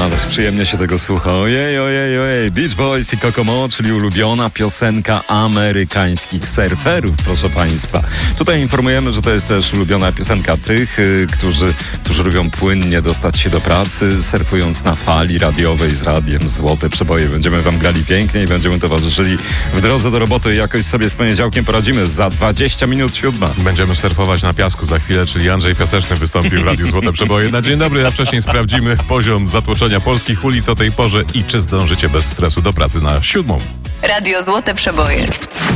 Ależ przyjemnie się tego słucha. Ojej. Beach Boys i Kokomo, czyli ulubiona piosenka amerykańskich surferów, proszę państwa. Tutaj informujemy, że to jest też ulubiona piosenka tych, którzy lubią płynnie dostać się do pracy, surfując na fali radiowej z radiem Złote Przeboje. Będziemy wam grali pięknie i będziemy towarzyszyli w drodze do roboty i jakoś sobie z poniedziałkiem poradzimy. Za 20 minut 7. Będziemy surfować na piasku za chwilę, czyli Andrzej Piaseczny wystąpi w Radiu Złote Przeboje. Na dzień dobry, a wcześniej sprawdzimy poziom zatłoczenia polskich ulic o tej porze i czy zdążycie bez stresu do pracy na 7. Radio Złote Przeboje.